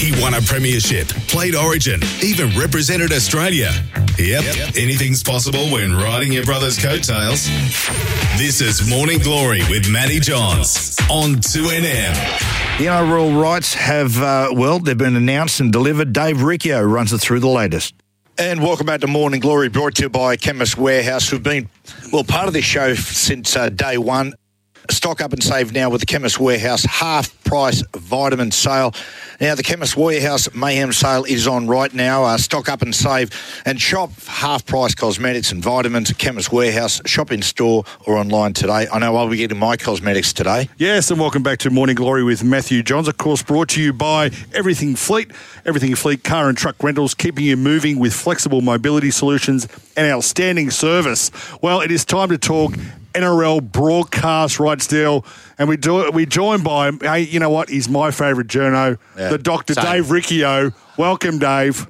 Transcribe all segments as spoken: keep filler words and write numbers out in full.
He won a premiership, played Origin, even represented Australia. Yep, yep, anything's possible when riding your brother's coattails. This is Morning Glory with Matty Johns on two N M. The N R L rights have, uh, well, they've been announced and delivered. Dave Riccio runs us through the latest. And welcome back to Morning Glory, brought to you by Chemist Warehouse, who've been, well, part of this show since uh, day one. Stock up and save now with the Chemist Warehouse half-price vitamin sale. Now, the Chemist Warehouse Mayhem sale is on right now. Uh, stock up and save and shop half-price cosmetics and vitamins at Chemist Warehouse. Shop in store or online today. I know I'll be getting my cosmetics today. Yes, and welcome back to Morning Glory with Matthew Johns, of course, brought to you by Everything Fleet. Everything Fleet car and truck rentals, keeping you moving with flexible mobility solutions and outstanding service. Well, it is time to talk N R L broadcast rights deal, and we do we joined by, hey, you know what? He's my favourite journo, yeah, the Doctor Same. Dave Riccio. Welcome, Dave.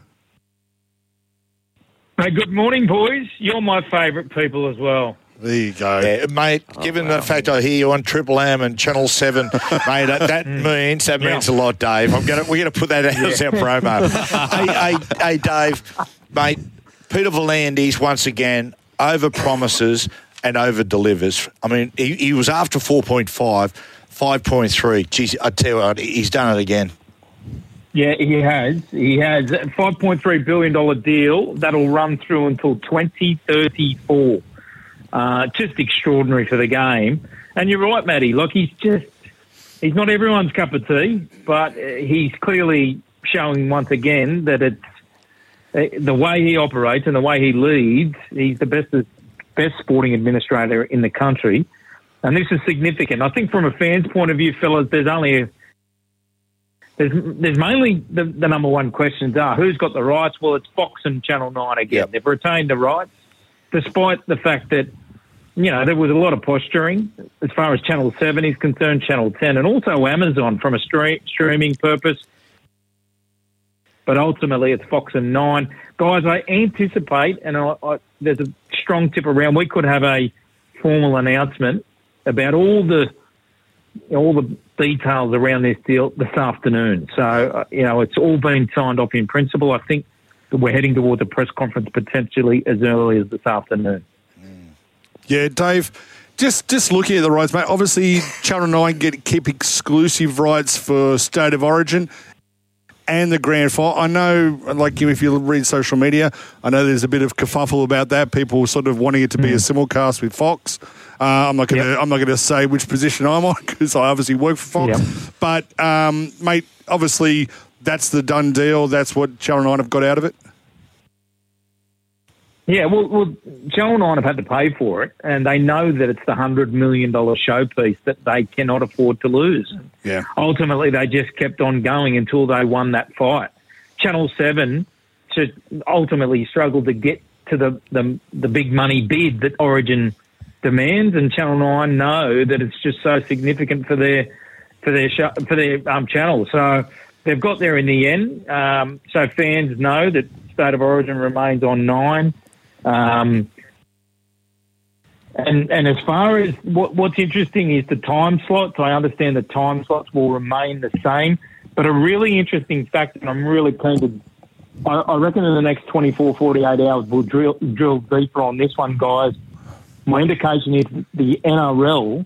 Hey, good morning, boys. You're my favourite people as well. There you go. Yeah, mate, oh, given wow. the fact I hear you on Triple M and Channel seven, mate, that, that means that means yeah. a lot, Dave. I'm gonna we're gonna put that out yeah. as our promo. hey, hey, hey, Dave, mate, Peter V'landys once again over promises and over delivers. I mean, he, he was after four point five, five point three. Geez, I tell you what, he's done it again. Yeah, he has. He has a five point three billion dollars deal that'll run through until twenty thirty-four. Uh, just extraordinary for the game. And you're right, Matty. Like, he's just, he's not everyone's cup of tea, but he's clearly showing once again that it's uh, the way he operates and the way he leads, he's the best best sporting administrator in the country. And this is significant. I think from a fan's point of view, fellas, there's only a, there's there's mainly the, the number one questions are, who's got the rights? Well, it's Fox and Channel nine again. Yep. They've retained the rights, despite the fact that, you know, there was a lot of posturing as far as Channel seven is concerned, Channel ten, and also Amazon from a stream, streaming purpose. But ultimately, it's Fox and Nine. Guys, I anticipate, and I, I, there's a strong tip around, we could have a formal announcement about all the all the details around this deal this afternoon. So, uh, you know, it's all been signed off in principle. I think that we're heading towards a press conference potentially as early as this afternoon. Yeah, Dave, just just looking at the rights, mate, obviously Channel nine get keep exclusive rights for State of Origin and the grand final. I know, like, if you read social media, I know there's a bit of kerfuffle about that. People sort of wanting it to be mm. a simulcast with Fox. Uh, I'm not going to. Yep. I'm not going to say which position I'm on because I obviously work for Fox. Yep. But, um, mate, obviously that's the done deal. That's what Channel nine have got out of it. Yeah, well, well, Channel nine have had to pay for it, and they know that it's the one hundred million dollars showpiece that they cannot afford to lose. Yeah. Ultimately, they just kept on going until they won that fight. Channel seven just ultimately struggled to get to the, the, the big money bid that Origin demands, and Channel nine know that it's just so significant for their for their show, for their um, channel. So they've got there in the end. Um, so fans know that State of Origin remains on Nine. Um, and and as far as what, what's interesting is the time slots. I understand the time slots will remain the same, but a really interesting fact, and I'm really keen to, I, I reckon in the next twenty-four, forty-eight hours we'll drill, drill deeper on this one, guys. My indication is the N R L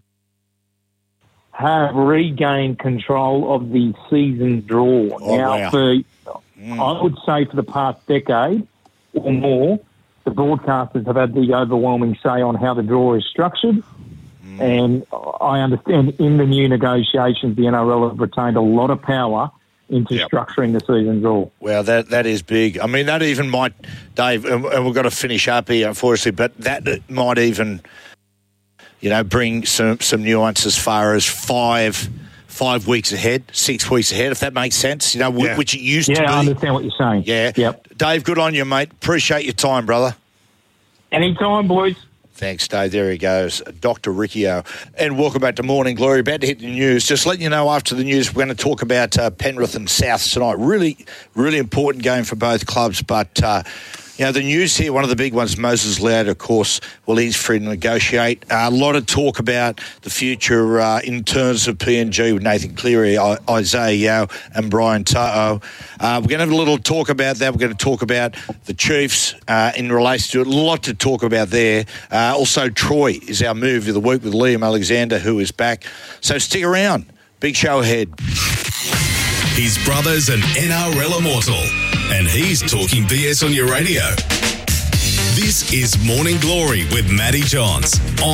have regained control of the season draw. Oh, now, wow. for mm. I would say for the past decade or more, the broadcasters have had the overwhelming say on how the draw is structured. Mm. And I understand in the new negotiations, the N R L have retained a lot of power into yep. structuring the season draw. Well, that that is big. I mean, that even might, Dave, and we've got to finish up here, unfortunately, but that might even, you know, bring some, some nuance as far as five five weeks ahead, six weeks ahead, if that makes sense, you know, yeah. which it used yeah, to be. Yeah, I understand what you're saying. Yeah. Yep. Dave, good on you, mate. Appreciate your time, brother. Anytime, boys. Thanks, Dave. There he goes, Doctor Riccio. And welcome back to Morning Glory. About to hit the news. Just letting you know, after the news, we're going to talk about uh, Penrith and South tonight. Really, really important game for both clubs, but uh, You know, the news here, one of the big ones, Moses Leota, of course, well, he's free to negotiate. Uh, a lot of talk about the future uh, in terms of P N G with Nathan Cleary, I- Isaiah Yao and Brian To'o. Uh, we're going to have a little talk about that. We're going to talk about the Chiefs uh, in relation to it. A lot to talk about there. Uh, also, Troy is our move of the week with Liam Alexander, who is back. So stick around. Big show ahead. His brother's an N R L immortal, and he's talking B S on your radio. This is Morning Glory with Matty Johns on